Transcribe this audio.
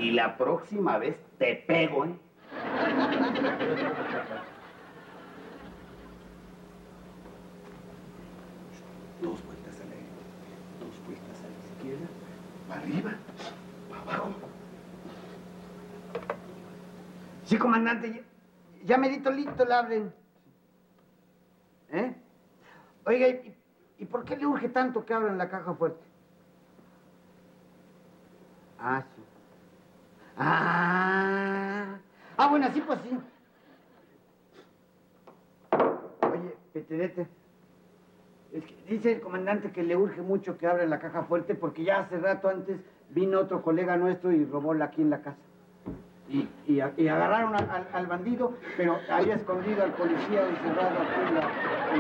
Y la próxima vez te pego, ¿eh? Dos vueltas a la derecha, dos vueltas a la izquierda, para arriba, para abajo. Sí, comandante, ya merito listo la abren. ¿Eh? Oiga, ¿y por qué le urge tanto que abran la caja fuerte? Ah, sí. Bueno, así pues sí. Oye, Peterete, es que dice el comandante que le urge mucho que abran la caja fuerte porque ya hace rato antes vino otro colega nuestro y robó aquí en la casa. Y agarraron al bandido, pero había escondido al policía encerrado aquí en la